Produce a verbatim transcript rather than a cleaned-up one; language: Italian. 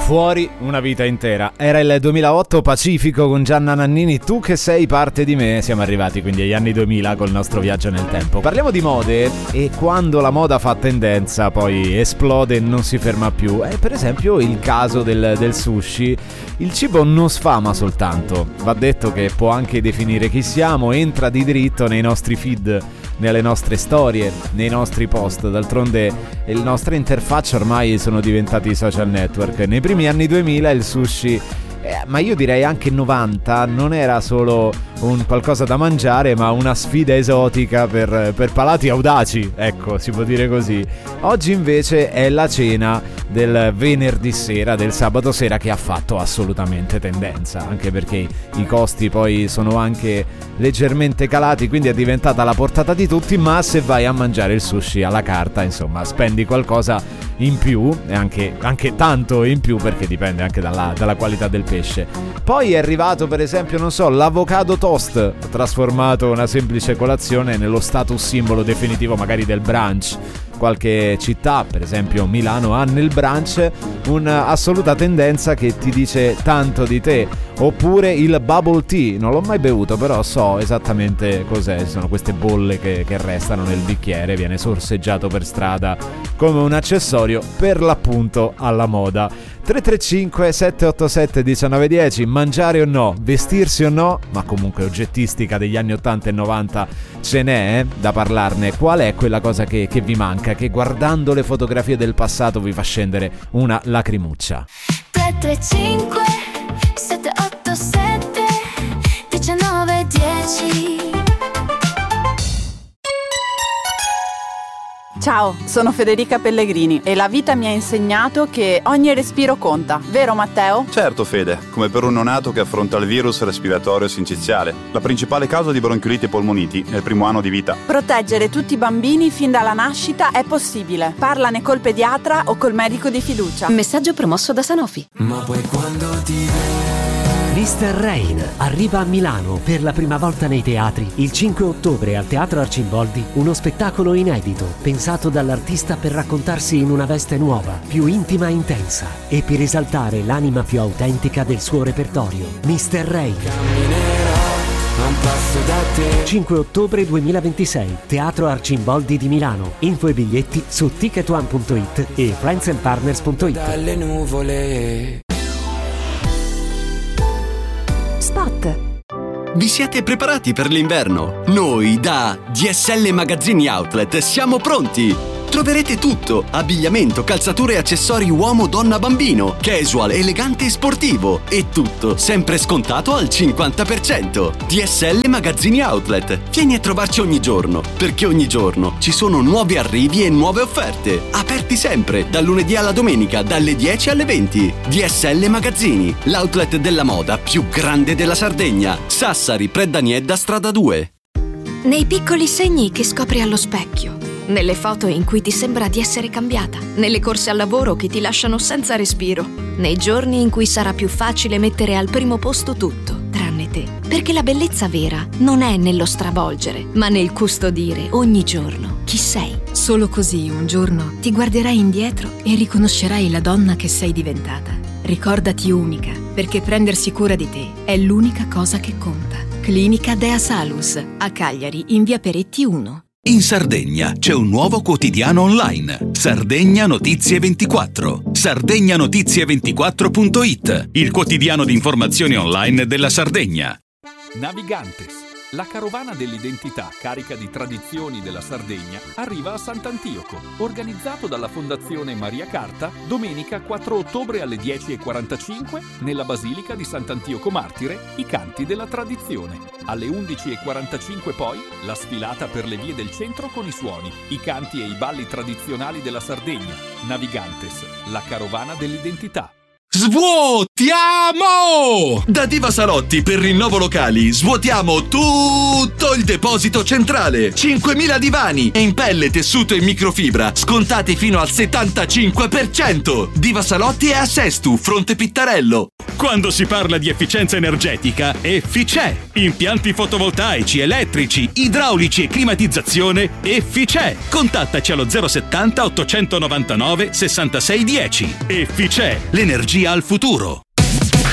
Fuori una vita intera. Era il duemilaotto, Pacifico con Gianna Nannini, Tu che sei parte di me. Siamo arrivati quindi agli anni duemila col nostro viaggio nel tempo. Parliamo di mode e quando la moda fa tendenza poi esplode e non si ferma più. È per esempio il caso del, del sushi. Il cibo non sfama soltanto, va detto che può anche definire chi siamo, entra di dritto nei nostri feed, nelle nostre storie, nei nostri post. D'altronde le nostre interfacce ormai sono diventati i social network. Nei primi anni duemila il sushi, eh, ma io direi anche novanta, non era solo un qualcosa da mangiare, ma una sfida esotica per, per palati audaci, ecco, si può dire così. Oggi invece è la cena del venerdì sera, del sabato sera, che ha fatto assolutamente tendenza, anche perché i costi poi sono anche leggermente calati, quindi è diventata la portata di tutti. Ma se vai a mangiare il sushi alla carta, insomma, spendi qualcosa in più, e anche, anche tanto in più, perché dipende anche dalla, dalla qualità del pesce. Poi è arrivato per esempio, non so, l'avocado toast, ha trasformato una semplice colazione nello status simbolo definitivo magari del brunch. Qualche città, per esempio Milano, ha nel brunch un'assoluta tendenza che ti dice tanto di te. Oppure il bubble tea, non l'ho mai bevuto, però so esattamente cos'è. Sono queste bolle che, che restano nel bicchiere, viene sorseggiato per strada come un accessorio per l'appunto alla moda. Tre tre cinque sette otto sette uno nove uno zero, mangiare o no, vestirsi o no, ma comunque oggettistica degli anni ottanta e novanta ce n'è, eh, da parlarne. Qual è quella cosa che, che vi manca, che guardando le fotografie del passato vi fa scendere una lacrimuccia? tre tre cinque sette otto sette uno nove uno zero. Ciao, sono Federica Pellegrini e la vita mi ha insegnato che ogni respiro conta, vero Matteo? Certo Fede, come per un neonato che affronta il virus respiratorio sinciziale, la principale causa di bronchiolite e polmoniti nel primo anno di vita. Proteggere tutti i bambini fin dalla nascita è possibile. Parlane col pediatra o col medico di fiducia. Messaggio promosso da Sanofi. Ma poi quando ti mister Rain arriva a Milano per la prima volta nei teatri il cinque ottobre al Teatro Arcimboldi, uno spettacolo inedito pensato dall'artista per raccontarsi in una veste nuova, più intima e intensa, e per esaltare l'anima più autentica del suo repertorio. mister Rain, non passo da te. cinque ottobre duemilaventisei, Teatro Arcimboldi di Milano. Info e biglietti su ticket one punto it e friends and partners punto it. Dalle nuvole. Spot. Vi siete preparati per l'inverno? Noi da D S L Magazzini Outlet siamo pronti! Troverete tutto: abbigliamento, calzature e accessori uomo, donna, bambino, casual, elegante e sportivo, e tutto sempre scontato al cinquanta per cento. D S L Magazzini Outlet. Vieni a trovarci ogni giorno, perché ogni giorno ci sono nuovi arrivi e nuove offerte. Aperti sempre, dal lunedì alla domenica, dalle dieci alle venti. D S L Magazzini, l'outlet della moda più grande della Sardegna. Sassari, Preddaniedda, strada due. Nei piccoli segni che scopri allo specchio, nelle foto in cui ti sembra di essere cambiata, nelle corse al lavoro che ti lasciano senza respiro, nei giorni in cui sarà più facile mettere al primo posto tutto, tranne te. Perché la bellezza vera non è nello stravolgere, ma nel custodire ogni giorno chi sei. Solo così un giorno ti guarderai indietro e riconoscerai la donna che sei diventata. Ricordati unica, perché prendersi cura di te è l'unica cosa che conta. Clinica Dea Salus, a Cagliari, in via Peretti uno. In Sardegna c'è un nuovo quotidiano online, Sardegna Notizie ventiquattro. sardegna notizie ventiquattro punto it, il quotidiano di informazioni online della Sardegna. Navigantes, la carovana dell'identità carica di tradizioni della Sardegna, arriva a Sant'Antioco. Organizzato dalla Fondazione Maria Carta, domenica quattro ottobre alle dieci e quarantacinque, nella Basilica di Sant'Antioco Martire, i canti della tradizione. Alle undici e quarantacinque poi, la sfilata per le vie del centro con i suoni, i canti e i balli tradizionali della Sardegna. Navigantes, la carovana dell'identità. Svuot! svuotiamo! Da Diva Salotti per rinnovo locali svuotiamo tutto il deposito centrale. cinquemila divani in pelle, tessuto e microfibra scontati fino al settantacinque per cento. Diva Salotti è a Sestu, Fronte Pittarello. Quando si parla di efficienza energetica, Efficè. Impianti fotovoltaici, elettrici, idraulici e climatizzazione, Efficè. Contattaci allo zero settanta ottocentonovantanove sessantasei dieci. Efficè, l'energia al futuro.